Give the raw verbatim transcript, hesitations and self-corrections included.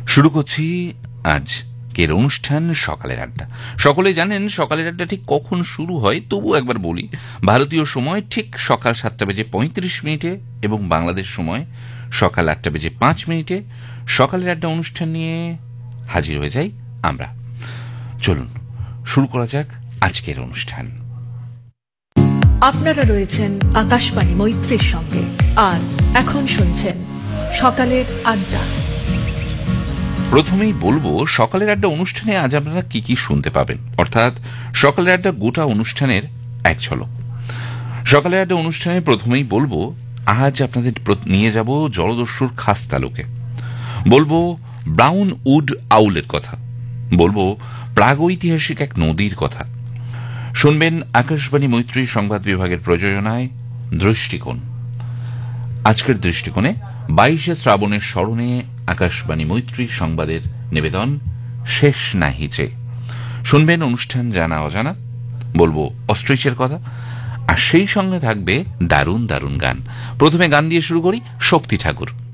শুরু করছি আজকের অনুষ্ঠান সকালের আড্ডা। সকলে জানেন সকালের আড্ডা ঠিক কখন শুরু হয়, তবু একবার বলি। ভারতীয় সময় ঠিক সকাল সাতটা বেজে পঁয়ত্রিশ মিনিটে এবং বাংলাদেশ সময় সকাল আটটা বেজে পাঁচ মিনিটে সকালের আড্ডা অনুষ্ঠান নিয়ে হাজির হয়ে যাই আমরা। চলুন শুরু করা যাক আজকের অনুষ্ঠান। আপনারা রয়েছেন আকাশবাণী মৈত্রীর সঙ্গে আর এখন শুনছেন সকালের আড্ডা। প্রথমেই বলবো সকালের আড্ডা অনুষ্ঠানে আজ আপনারা কি কি শুনতে পাবেন, অর্থাৎ সকালের আড্ডা গোটা অনুষ্ঠানের এক ঝলক। সকালের আড্ডা অনুষ্ঠানে প্রথমেই বলবো আজ আপনাদের নিয়ে যাব জলদস্যুর খাস তালুকে। বলবো ব্রাউন উড আউলের কথা, বলবো প্রাগৈতিহাসিক এক নদীর কথা। শুনবেন আকাশবাণী মৈত্রী সংবাদ বিভাগের প্রযোজনায় দৃষ্টিকোণ। আজকের দৃষ্টিকোণে বাইশে শ্রাবণের স্মরণে আকাশবাণী মৈত্রী সংবাদের নিবেদন শেষ নাহিচে। শুনবেন অনুষ্ঠান জানা অজানা, বলবো অস্ট্রিচের কথা, আর সেই সঙ্গে থাকবে দারুণ দারুণ গান। প্রথমে গান দিয়ে শুরু করি শক্তি ঠাকুর।